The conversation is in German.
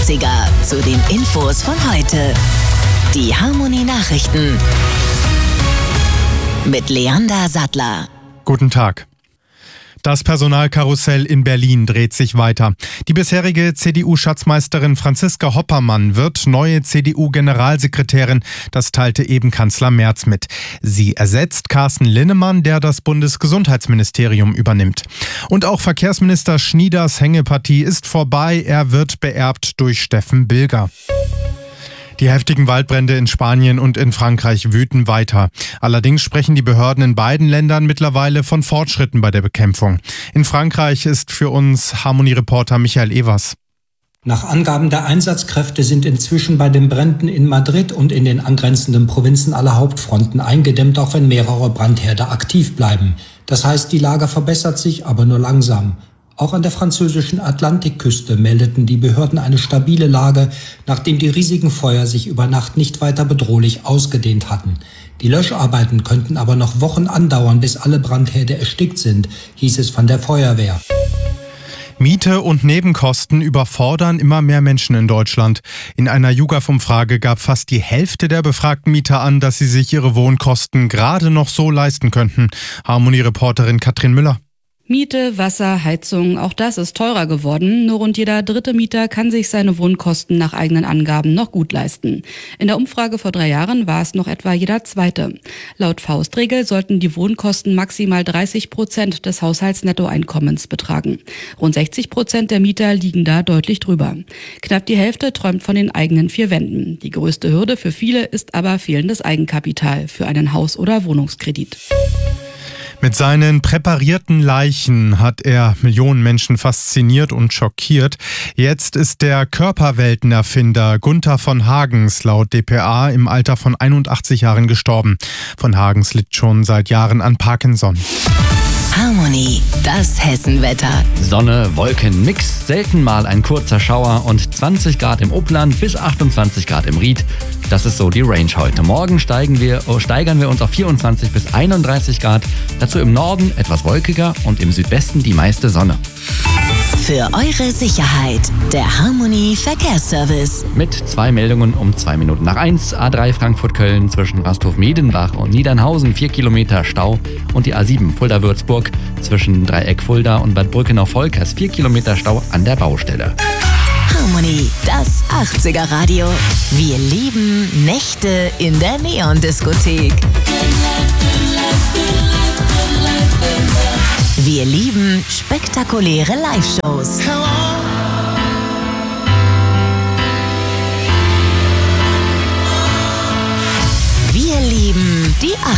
80er zu den Infos von heute. Die Harmonie-Nachrichten mit Leander Sattler. Guten Tag. Das Personalkarussell in Berlin dreht sich weiter. Die bisherige CDU-Schatzmeisterin Franziska Hoppermann wird neue CDU-Generalsekretärin. Das teilte eben Kanzler Merz mit. Sie ersetzt Carsten Linnemann, der das Bundesgesundheitsministerium übernimmt. Und auch Verkehrsminister Schnieders Hängepartie ist vorbei. Er wird beerbt durch Steffen Bilger. Die heftigen Waldbrände in Spanien und in Frankreich wüten weiter. Allerdings sprechen die Behörden in beiden Ländern mittlerweile von Fortschritten bei der Bekämpfung. In Frankreich ist für uns Harmonie-Reporter Michael Evers. Nach Angaben der Einsatzkräfte sind inzwischen bei den Bränden in Madrid und in den angrenzenden Provinzen alle Hauptfronten eingedämmt, auch wenn mehrere Brandherde aktiv bleiben. Das heißt, die Lage verbessert sich, aber nur langsam. Auch an der französischen Atlantikküste meldeten die Behörden eine stabile Lage, nachdem die riesigen Feuer sich über Nacht nicht weiter bedrohlich ausgedehnt hatten. Die Löscharbeiten könnten aber noch Wochen andauern, bis alle Brandherde erstickt sind, hieß es von der Feuerwehr. Miete und Nebenkosten überfordern immer mehr Menschen in Deutschland. In einer YouGov-Umfrage gab fast die Hälfte der befragten Mieter an, dass sie sich ihre Wohnkosten gerade noch so leisten könnten. Harmonie-Reporterin Katrin Müller. Miete, Wasser, Heizung, auch das ist teurer geworden. Nur rund jeder dritte Mieter kann sich seine Wohnkosten nach eigenen Angaben noch gut leisten. In der Umfrage vor 3 Jahren war es noch etwa jeder zweite. Laut Faustregel sollten die Wohnkosten maximal 30% des Haushaltsnettoeinkommens betragen. Rund 60% der Mieter liegen da deutlich drüber. Knapp die Hälfte träumt von den eigenen 4 Wänden. Die größte Hürde für viele ist aber fehlendes Eigenkapital für einen Haus- oder Wohnungskredit. Mit seinen präparierten Leichen hat er Millionen Menschen fasziniert und schockiert. Jetzt ist der Körperweltenerfinder Gunther von Hagens laut dpa im Alter von 81 Jahren gestorben. Von Hagens litt schon seit Jahren an Parkinson. Harmonie, das Hessenwetter. Sonne, Wolken, Mix, selten mal ein kurzer Schauer und 20 Grad im Upland bis 28 Grad im Ried. Das ist so die Range heute. Morgen steigern wir uns auf 24 bis 31 Grad. Dazu im Norden etwas wolkiger und im Südwesten die meiste Sonne. Für eure Sicherheit, der Harmonie Verkehrsservice. Mit 2 Meldungen um 2 Minuten nach 1. A3 Frankfurt-Köln zwischen Rasthof-Medenbach und Niedernhausen 4 Kilometer Stau. Und die A7 Fulda-Würzburg zwischen Dreieck Fulda und Bad Brückenau-Volkers 4 Kilometer Stau an der Baustelle. Harmonie, das 80er Radio. Wir lieben Nächte in der Neon-Diskothek. Wir lieben spektakuläre Live-Shows.